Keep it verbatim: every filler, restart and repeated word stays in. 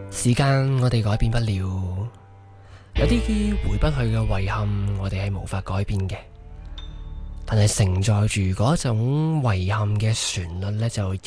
時間我哋改變不了，有啲回不去嘅遺憾，我哋係無法改變嘅。但係承載住嗰種遺憾嘅旋律呢，就一